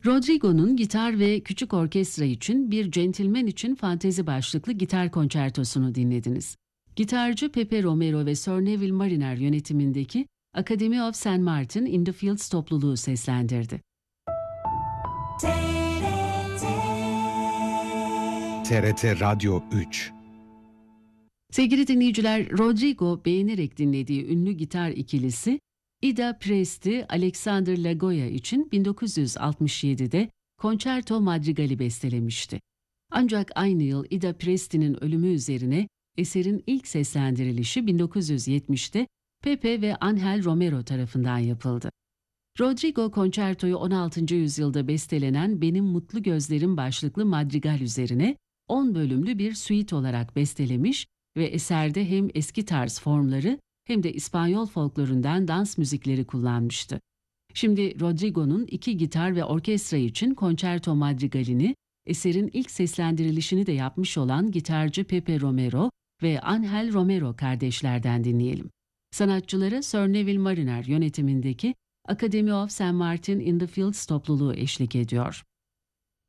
Rodrigo'nun gitar ve küçük orkestra için bir centilmen için fantezi başlıklı gitar konçertosunu dinlediniz. Gitarcı Pepe Romero ve Sir Neville Mariner yönetimindeki Academy of St. Martin in the Fields topluluğu seslendirdi. TRT Radyo 3. Sevgili dinleyiciler, Rodrigo beğenerek dinlediği ünlü gitar ikilisi Ida Presti, Alexander Lagoya için 1967'de Concerto Madrigal'i bestelemişti. Ancak aynı yıl Ida Presti'nin ölümü üzerine eserin ilk seslendirilişi 1970'te Pepe ve Ángel Romero tarafından yapıldı. Rodrigo konçertoyu 16. yüzyılda bestelenen Benim Mutlu Gözlerim başlıklı madrigal üzerine 10 bölümlü bir suite olarak bestelemiş ve eserde hem eski tarz formları hem de İspanyol folklorundan dans müzikleri kullanmıştı. Şimdi Rodrigo'nun 2 gitar ve orkestra için konçerto madrigalini, eserin ilk seslendirilişini de yapmış olan gitarcı Pepe Romero ve Ángel Romero kardeşlerden dinleyelim. Sanatçılara Sir Neville Mariner yönetimindeki Academy of St. Martin in the Fields topluluğu eşlik ediyor.